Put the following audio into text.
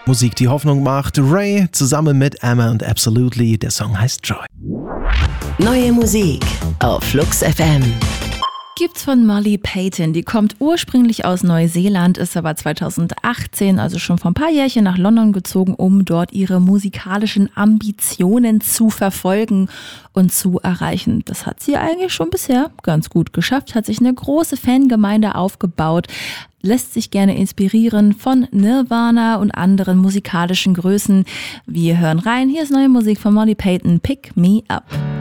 Musik, die Hoffnung macht. Ray zusammen mit Emma und Absolutely. Der Song heißt Joy. Neue Musik auf Flux FM. Gibt's von Molly Payton. Die kommt ursprünglich aus Neuseeland, ist aber 2018, also schon vor ein paar Jährchen, nach London gezogen, um dort ihre musikalischen Ambitionen zu verfolgen und zu erreichen. Das hat sie eigentlich schon bisher ganz gut geschafft, hat sich eine große Fangemeinde aufgebaut, lässt sich gerne inspirieren von Nirvana und anderen musikalischen Größen. Wir hören rein, hier ist neue Musik von Molly Payton, Pick Me Up.